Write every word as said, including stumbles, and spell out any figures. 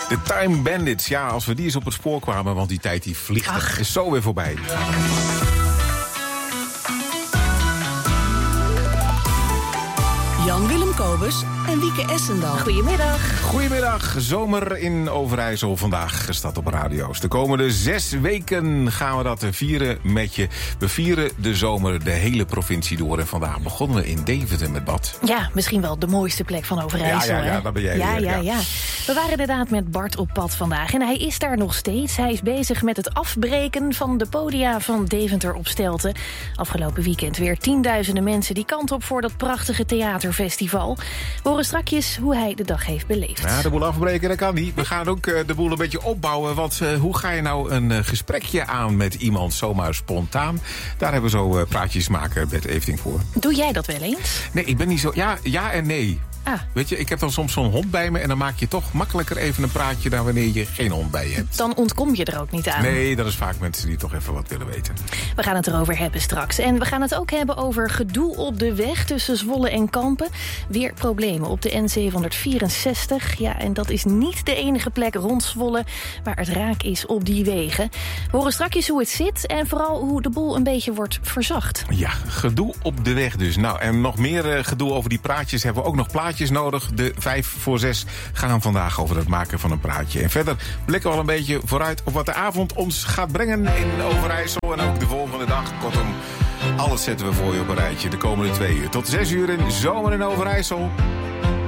De Time Bandits, ja, als we die eens op het spoor kwamen, want die tijd die vliegt er, is zo weer voorbij. Jan-Willem Kobus en Wieke Essendal. Goedemiddag. Goedemiddag, zomer in Overijssel vandaag staat op radio's. De komende zes weken gaan we dat vieren met je. We vieren de zomer de hele provincie door. En vandaag begonnen we in Deventer met bad. Ja, misschien wel de mooiste plek van Overijssel. Ja, ja, ja, daar ben jij ja, weer. Ja, ja, ja. We waren inderdaad met Bart op pad vandaag. En hij is daar nog steeds. Hij is bezig met het afbreken van de podia van Deventer op Stelten. Afgelopen weekend weer tienduizenden mensen die kant op voor dat prachtige theaterfestival. We horen strakjes hoe hij de dag heeft beleefd. Ja, de boel afbreken, dat kan niet. We gaan ook uh, de boel een beetje opbouwen. Want uh, hoe ga je nou een uh, gesprekje aan met iemand zomaar spontaan? Daar hebben we zo uh, praatjes maken met Evening voor. Doe jij dat wel eens? Nee, ik ben niet zo... Ja, ja en nee. Ah. Weet je, ik heb dan soms zo'n hond bij me en dan maak je toch makkelijker even een praatje dan wanneer je geen hond bij je hebt. Dan ontkom je er ook niet aan. Nee, dat is vaak mensen die toch even wat willen weten. We gaan het erover hebben straks. En we gaan het ook hebben over gedoe op de weg tussen Zwolle en Kampen. Weer problemen op de N zevenhonderdvierenzestig. Ja, en dat is niet de enige plek rond Zwolle waar het raak is op die wegen. We horen straks hoe het zit en vooral hoe de boel een beetje wordt verzacht. Ja, gedoe op de weg dus. Nou, en nog meer uh, gedoe over die praatjes hebben we ook nog plaatjes nodig. De vijf voor zes gaan vandaag over het maken van een praatje. En verder blikken we al een beetje vooruit op wat de avond ons gaat brengen in Overijssel. En ook de volgende dag. Kortom, alles zetten we voor je op een rijtje de komende twee uur. Tot zes uur in Zomer in Overijssel.